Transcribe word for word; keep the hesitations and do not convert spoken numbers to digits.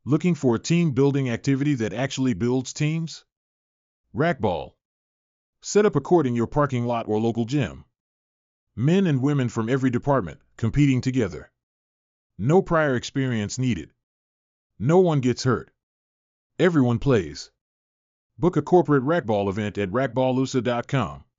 Looking for a team-building activity that actually builds teams? Racquetball. Set up a court in your parking lot or local gym. Men and women from every department, competing together. No prior experience needed. No one gets hurt. Everyone plays. Book a corporate racquetball event at racquetballusa dot com.